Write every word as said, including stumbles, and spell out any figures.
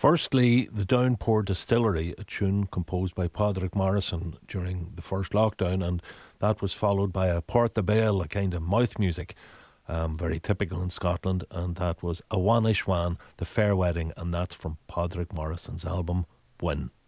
Firstly, the Downpour Distillery, a tune composed by Padraig Morrison during the first lockdown, and that was followed by a Port the Bale, a kind of mouth music, um, very typical in Scotland, and that was A One Ish Wan, The Fair Wedding, and that's from Padraig Morrison's album Win.